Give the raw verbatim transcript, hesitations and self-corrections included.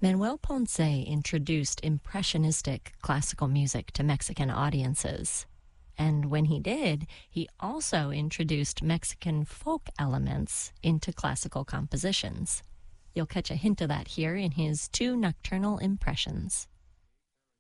Manuel Ponce introduced impressionistic classical music to Mexican audiences. And when he did, he also introduced Mexican folk elements into classical compositions. You'll catch a hint of that here in his two nocturnal impressions.